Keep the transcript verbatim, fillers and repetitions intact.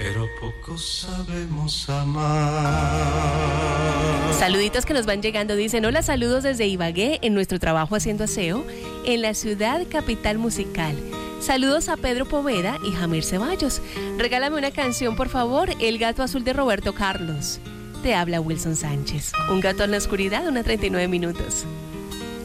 pero poco sabemos amar. Saluditos que nos van llegando, dicen: hola, saludos desde Ibagué, en nuestro trabajo haciendo aseo, en la ciudad capital musical. Saludos a Pedro Poveda y Jamir Ceballos. Regálame una canción, por favor, El gato azul de Roberto Carlos. Te habla Wilson Sánchez. Un gato en la oscuridad, una treinta y nueve minutos.